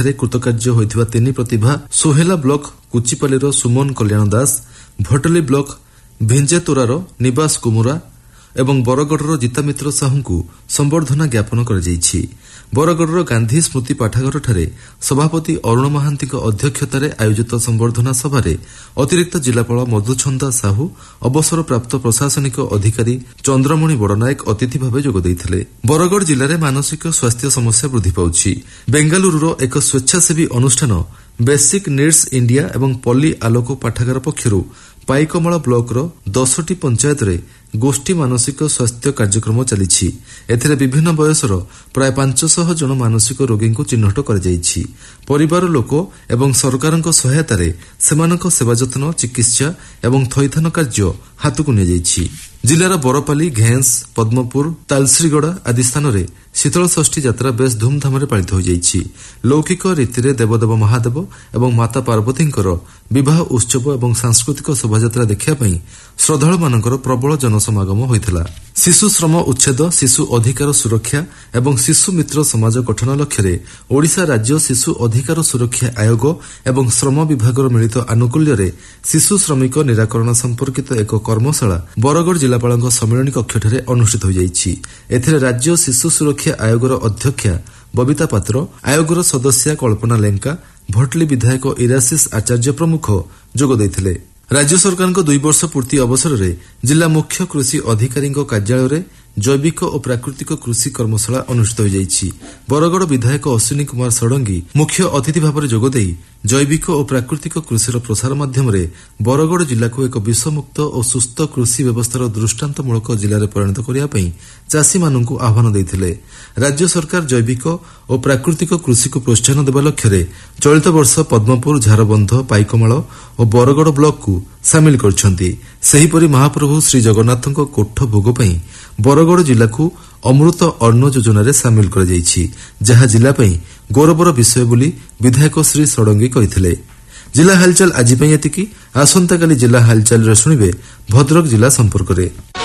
ପରୀକ୍ଷାରେ କୃତକାର୍ଯ୍ୟ ହୋଇଥିବା 3 ପ୍ରତିଭା ସୋହେଲା ବ୍ଲକ କୁଚିପାଲିର ସୁମନ କଲ୍ୟାଣ ଦାସ, ଭଟଲି ବ୍ଲକ ଭିଞ୍ଜେତୋରାର ନିବାସ କୁମୁରା ଏବଂ ବରଗଡ଼ର ଜିତାମିତ୍ର ସାହୁଙ୍କୁ ସମ୍ବର୍ଦ୍ଧନା ଜ୍ଞାପନ କରାଯାଇଛି। ବରଗଡ଼ର ଗାନ୍ଧୀ ସ୍ମୃତି ପାଠାଗାରଠାରେ ସଭାପତି ଅରୁଣ ମହାନ୍ତିଙ୍କ ଅଧ୍ୟକ୍ଷତାରେ ଆୟୋଜିତ ସମ୍ବର୍ଦ୍ଧନା ସଭାରେ ଅତିରିକ୍ତ ଜିଲ୍ଲାପାଳ ମଧୁଛନ୍ଦା ସାହୁ, ଅବସରପ୍ରାପ୍ତ ପ୍ରଶାସନିକ ଅଧିକାରୀ ଚନ୍ଦ୍ରମଣି ବଡ଼ନାୟକ ଅତିଥି ଭାବେ ଯୋଗ ଦେଇଥିଲେ। ବରଗଡ଼ ଜିଲ୍ଲାରେ ମାନସିକ ସ୍ୱାସ୍ଥ୍ୟ ସମସ୍ୟା ବୃଦ୍ଧି ପାଉଛି। ବେଙ୍ଗାଲୁରୁର ଏକ ସ୍ୱେଚ୍ଛାସେବୀ ଅନୁଷ୍ଠାନ ବେସିକ୍ ନିଡ୍ସ ଇଣ୍ଡିଆ ଏବଂ ପଲ୍ଲୀ ଆଲୋକ ପାଠାଗାର ପକ୍ଷରୁ ପାଇକମାଳ ବ୍ଲକର 10ଟି ପଞ୍ଚାୟତରେ ଗୋଷ୍ଠୀ ମାନସିକ ସ୍ୱାସ୍ଥ୍ୟ କାର୍ଯ୍ୟକ୍ରମ ଚାଲିଛି। ଏଥିରେ ବିଭିନ୍ନ ବୟସର ପ୍ରାୟ 500 ଜଣ ମାନସିକ ରୋଗୀଙ୍କୁ ଚିହ୍ନଟ କରାଯାଇଛି। ପରିବାର ଲୋକ ଏବଂ ସରକାରଙ୍କ ସହାୟତାରେ ସେମାନଙ୍କ ସେବା ଯତ୍ନ, ଚିକିତ୍ସା ଏବଂ ଥଇଥାନ କାର୍ଯ୍ୟ ହାତକୁ ନିଆଯାଇଛି। ଜିଲ୍ଲାର ବରପାଲି, ଘେଁସ, ପଦ୍ମପୁର, ତାଲଶ୍ରୀଗଡ଼ା ଆଦି ସ୍ଥାନରେ ଶୀତଳଷଷ୍ଠୀ ଯାତ୍ରା ବେଶ୍ ଧୁମ୍ଧାମରେ ପାଳିତ ହୋଇଯାଇଛି। ଲୌକିକ ରୀତିରେ ଦେବଦେବ ମହାଦେବ ଏବଂ ମାତା ପାର୍ବତୀଙ୍କର ବିବାହ ଉତ୍ସବ ଏବଂ ସାଂସ୍କୃତିକ ଶୋଭାଯାତ୍ରା ଦେଖିବା ପାଇଁ ଶ୍ରଦ୍ଧାଳୁମାନଙ୍କର ପ୍ରବଳ ଜନସମାଗମ ହୋଇଥିଲା। ଶିଶୁ ଶ୍ରମ ଉଚ୍ଛେଦ, ଶିଶୁ ଅଧିକାର ସୁରକ୍ଷା ଏବଂ ଶିଶୁ ମିତ୍ର ସମାଜ ଗଠନ ଲକ୍ଷ୍ୟରେ ଓଡ଼ିଶା ରାଜ୍ୟ ଶିଶୁ ଅଧିକାର ସୁରକ୍ଷା ଆୟୋଗ ଏବଂ ଶ୍ରମ ବିଭାଗର ମିଳିତ ଆନୁକୂଲ୍ୟରେ ଶିଶୁ ଶ୍ରମିକ ନିରାକରଣ ସମ୍ପର୍କିତ ଏକ କର୍ମଶାଳା ବରଗଡ଼ ଜିଲ୍ଲାପାଳଙ୍କ ସମ୍ମିଳନୀ କକ୍ଷଠାରେ ଅନୁଷ୍ଠିତ ହୋଇଯାଇଛି। ଏଥିରେ ରାଜ୍ୟ ଶିଶୁ ସୁରକ୍ଷା ଆୟୋଗର ଅଧ୍ୟକ୍ଷା ବବିତା ପାତ୍ର, ଆୟୋଗର ସଦସ୍ୟା କଳ୍ପନା ଲେଙ୍କା, ଭଟଲି ବିଧାୟକ ଇରାସିସ୍ ଆଚାର୍ଯ୍ୟ ପ୍ରମୁଖ ଯୋଗ ଦେଇଥିଲେ। ରାଜ୍ୟ ସରକାରଙ୍କ 2 ବର୍ଷ ପୂର୍ତ୍ତି ଅବସରରେ ଜିଲ୍ଲା ମୁଖ୍ୟ କୃଷି ଅଧିକାରୀଙ୍କ କାର୍ଯ୍ୟାଳୟରେ ଜୈବିକ ଓ ପ୍ରାକୃତିକ କୃଷି କର୍ମଶାଳା ଅନୁଷ୍ଠିତ ହୋଇଯାଇଛି। ବରଗଡ଼ ବିଧାୟକ ଅଶ୍ୱିନୀ କୁମାର ଷଡ଼ଙ୍ଗୀ ମୁଖ୍ୟ ଅତିଥି ଭାବରେ ଯୋଗଦେଇ ଜୈବିକ ଓ ପ୍ରାକୃତିକ କୃଷିର ପ୍ରସାର ମାଧ୍ୟମରେ ବରଗଡ଼ ଜିଲ୍ଲାକୁ ଏକ ବିଷମୁକ୍ତ ଓ ସୁସ୍ଥ କୃଷି ବ୍ୟବସ୍ଥାର ଦୃଷ୍ଟାନ୍ତମୂଳକ ଜିଲ୍ଲାରେ ପରିଣତ କରିବା ପାଇଁ ଚାଷୀମାନଙ୍କୁ ଆହ୍ୱାନ ଦେଇଥିଲେ। ରାଜ୍ୟ ସରକାର ଜୈବିକ ଓ ପ୍ରାକୃତିକ କୃଷିକୁ ପ୍ରୋତ୍ସାହନ ଦେବା ଲକ୍ଷ୍ୟରେ ଚଳିତ ବର୍ଷ ପଦ୍ମପୁର, ଝାରବନ୍ଧ, ପାଇକମାଳ ଓ ବରଗଡ଼ ବ୍ଲକକୁ ସାମିଲ କରିଛନ୍ତି। ସେହିପରି ମହାପ୍ରଭୁ ଶ୍ରୀଜଗନ୍ନାଥଙ୍କ କୋଠ ଭୋଗ ପାଇଁ ବରଗଡ଼ ଜିଲ୍ଲାକୁ ଅମୃତ ଅନ୍ନ ଯୋଜନାରେ ସାମିଲ କରାଯାଇଛି, ଯାହା ଜିଲ୍ଲା ପାଇଁ ଗୌରବର ବିଷୟ ବୋଲି ବିଧାୟକ ଶ୍ରୀ ଷଡ଼ଙ୍ଗୀ କହିଥିଲେ। ଜିଲ୍ଲା ହାଲଚାଲ ଆଜି ପାଇଁ ଏତିକି। ଆସନ୍ତାକାଲି ଜିଲ୍ଲା ହାଲଚାଲରେ ଶୁଣିବେ ଭଦ୍ରକ ଜିଲ୍ଲା ସମ୍ପର୍କରେ।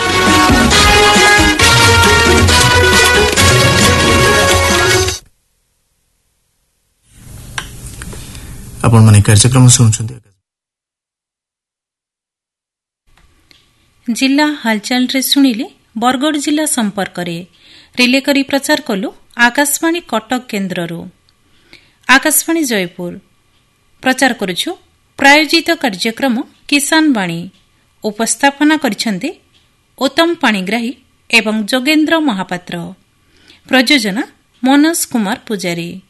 ଜିଲ୍ଲା ହାଲଚାଲରେ ଶୁଣିଲେ ବରଗଡ଼ ଜିଲ୍ଲା ସମ୍ପର୍କରେ ରିଲେ କରି ପ୍ରଚାର କଲୁ ଆକାଶବାଣୀ କଟକ କେନ୍ଦ୍ରରୁ। ଆକାଶବାଣୀ ଜୟପୁର ପ୍ରଚାର କରୁଛୁ ପ୍ରାୟୋଜିତ କାର୍ଯ୍ୟକ୍ରମ କିଷାନ ବାଣୀ। ଉପସ୍ଥାପନା କରିଛନ୍ତି ଉତ୍ତମ ପାଣିଗ୍ରାହୀ ଏବଂ ଯୋଗେନ୍ଦ୍ର ମହାପାତ୍ର। ପ୍ରଯୋଜନା ମନୋଜ କୁମାର ପୂଜାରୀ।